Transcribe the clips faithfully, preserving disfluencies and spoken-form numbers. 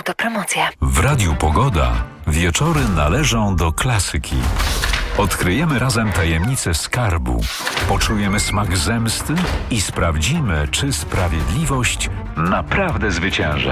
Autopromocja. W Radiu Pogoda wieczory należą do klasyki. Odkryjemy razem tajemnicę skarbu, poczujemy smak zemsty i sprawdzimy, czy sprawiedliwość naprawdę zwycięży.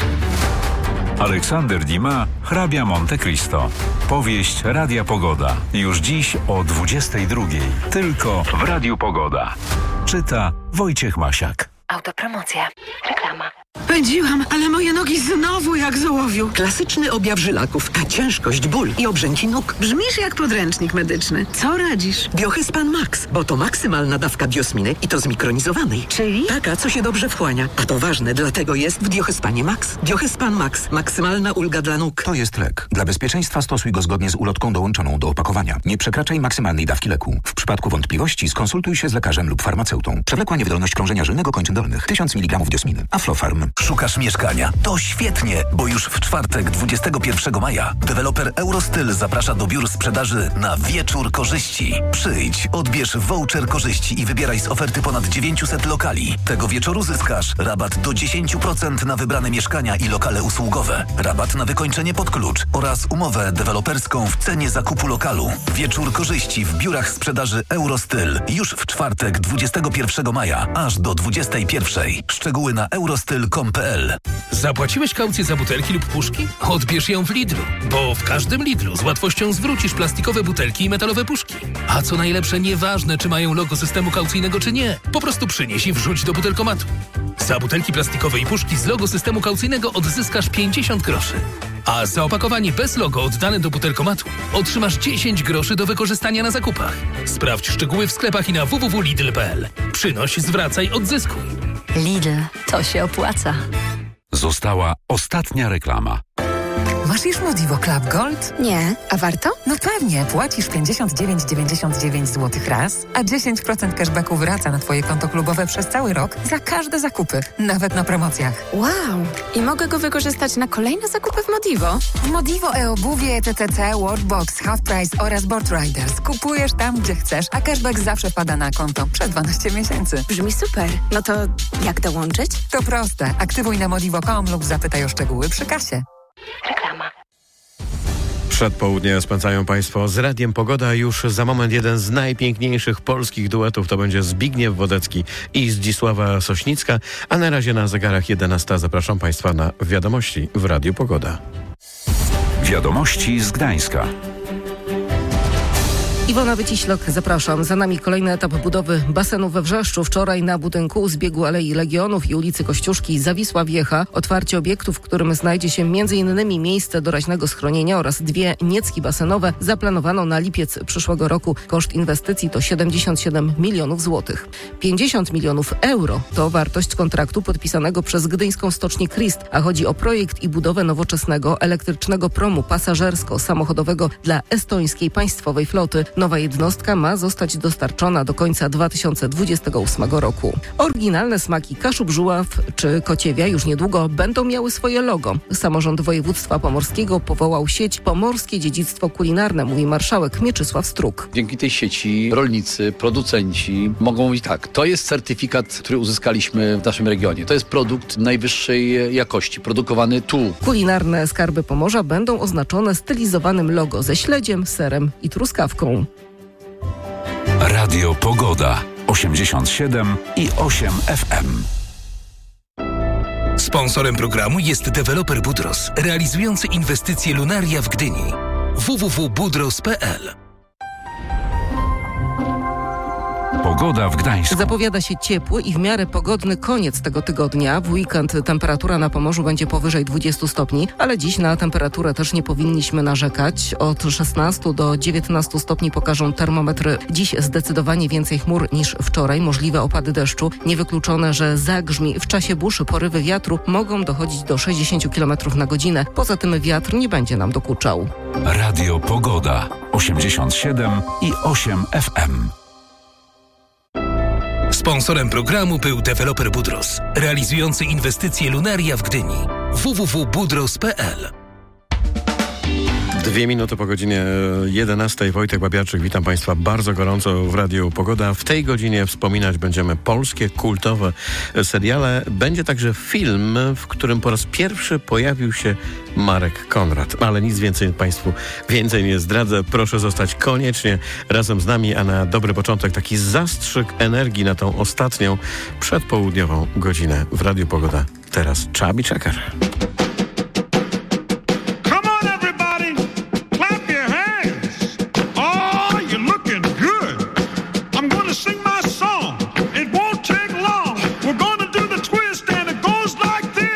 Aleksander Dumas, Hrabia Monte Cristo. Powieść Radia Pogoda. Już dziś o dwudziestej drugiej. Tylko w Radiu Pogoda. Czyta Wojciech Masiak. Autopromocja. Reklama. Pędziłam, ale moje nogi znowu jak z ołowiu. Klasyczny objaw żylaków, a ciężkość, ból i obrzęki nóg. Brzmisz jak podręcznik medyczny. Co radzisz? Biohyspan Max, bo to maksymalna dawka biosminy i to zmikronizowanej. Czyli? Taka, co się dobrze wchłania. A to ważne, dlatego jest w Biohyspanie Max. Biohyspan Max. Maksymalna ulga dla nóg. To jest lek. Dla bezpieczeństwa stosuj go zgodnie z ulotką dołączoną do opakowania. Nie przekraczaj maksymalnej dawki leku. W przypadku wątpliwości skonsultuj się z lekarzem lub farmaceutą. Przewlekła niewydolność krążenia żylnego kończyn dolnych. tysiąc miligramów diosminy. Aflofarm. Szukasz mieszkania? To świetnie, bo już w czwartek, dwudziestego pierwszego maja, deweloper Eurostyl zaprasza do biur sprzedaży na Wieczór Korzyści. Przyjdź, odbierz voucher korzyści i wybieraj z oferty ponad dziewięćset lokali. Tego wieczoru zyskasz rabat do dziesięć procent na wybrane mieszkania i lokale usługowe, rabat na wykończenie pod klucz oraz umowę deweloperską w cenie zakupu lokalu. Wieczór Korzyści w biurach sprzedaży Eurostyl już w czwartek, dwudziestego pierwszego maja, aż do dwudziestej pierwszej. Szczegóły na eurostyl kropka com kropka p l. Zapłaciłeś kaucję za butelki lub puszki? Odbierz ją w Lidlu, bo w każdym Lidlu z łatwością zwrócisz plastikowe butelki i metalowe puszki. A co najlepsze, nieważne czy mają logo systemu kaucyjnego czy nie, po prostu przynieś i wrzuć do butelkomatu. Za butelki plastikowe i puszki z logo systemu kaucyjnego odzyskasz pięćdziesiąt groszy. A za opakowanie bez logo oddane do butelkomatu otrzymasz dziesięć groszy do wykorzystania na zakupach. Sprawdź szczegóły w sklepach i na w w w kropka lidl kropka p l. Przynoś, zwracaj, odzyskuj. Lidl, to się opłaca. Została ostatnia reklama. Masz już Modivo Club Gold? Nie, a warto? No pewnie, płacisz pięćdziesiąt dziewięć dziewięćdziesiąt dziewięć złotych raz, a dziesięć procent cashbacku wraca na twoje konto klubowe przez cały rok za każde zakupy, nawet na promocjach. Wow! I mogę go wykorzystać na kolejne zakupy w Modivo? W Modivo e-obuwie, T T C, Worldbox, Half Price oraz Board Riders. Kupujesz tam, gdzie chcesz, a cashback zawsze wpada na konto przez dwanaście miesięcy. Brzmi super. No to jak dołączyć? To proste. Aktywuj na modivo kropka com lub zapytaj o szczegóły przy kasie. Reklama. Przedpołudnie spędzają Państwo z Radiem Pogoda. Już za moment jeden z najpiękniejszych polskich duetów to będzie Zbigniew Wodecki i Zdzisława Sośnicka. A na razie na zegarach jedenasta zapraszam Państwa na wiadomości w Radiu Pogoda. Wiadomości z Gdańska. Iwona Wyciślok, zapraszam. Za nami kolejny etap budowy basenu we Wrzeszczu. Wczoraj na budynku z biegu Alei Legionów i ulicy Kościuszki zawisła wiecha. Otwarcie obiektu, w którym znajdzie się między innymi miejsce doraźnego schronienia oraz dwie niecki basenowe, zaplanowano na lipiec przyszłego roku. Koszt inwestycji to siedemdziesiąt siedem milionów złotych. pięćdziesiąt milionów euro to wartość kontraktu podpisanego przez gdyńską stocznię Christ, a chodzi o projekt i budowę nowoczesnego elektrycznego promu pasażersko-samochodowego dla estońskiej państwowej floty. Nowa jednostka ma zostać dostarczona do końca dwa tysiące dwudziestego ósmego roku. Oryginalne smaki Kaszub-Żuław czy Kociewia już niedługo będą miały swoje logo. Samorząd województwa pomorskiego powołał sieć Pomorskie Dziedzictwo Kulinarne, mówi marszałek Mieczysław Struk. Dzięki tej sieci rolnicy, producenci mogą mówić tak, to jest certyfikat, który uzyskaliśmy w naszym regionie. To jest produkt najwyższej jakości, produkowany tu. Kulinarne skarby Pomorza będą oznaczone stylizowanym logo ze śledziem, serem i truskawką. Radio Pogoda osiemdziesiąt siedem i osiem F M. Sponsorem programu jest deweloper Budros, realizujący inwestycje Lunaria w Gdyni. w w w kropka budros kropka p l. Pogoda w Gdańsku. Zapowiada się ciepły i w miarę pogodny koniec tego tygodnia. W weekend temperatura na Pomorzu będzie powyżej dwudziestu stopni, ale dziś na temperaturę też nie powinniśmy narzekać. Od szesnastu do dziewiętnastu stopni pokażą termometry. Dziś zdecydowanie więcej chmur niż wczoraj. Możliwe opady deszczu. Niewykluczone, że zagrzmi. W czasie burzy porywy wiatru mogą dochodzić do sześćdziesięciu kilometrów na godzinę. Poza tym wiatr nie będzie nam dokuczał. Radio Pogoda osiemdziesiąt siedem i osiem F M. Sponsorem programu był deweloper Budros, realizujący inwestycje Lunaria w Gdyni. w w w kropka budros kropka p l. Dwie minuty po godzinie jedenastej. Wojtek Babiarczyk, witam Państwa bardzo gorąco w Radiu Pogoda. W tej godzinie wspominać będziemy polskie, kultowe seriale. Będzie także film, w którym po raz pierwszy pojawił się Marek Konrad. Ale nic więcej Państwu więcej nie zdradzę. Proszę zostać koniecznie razem z nami, a na dobry początek taki zastrzyk energii na tą ostatnią przedpołudniową godzinę w Radiu Pogoda. Teraz Chubby Checker.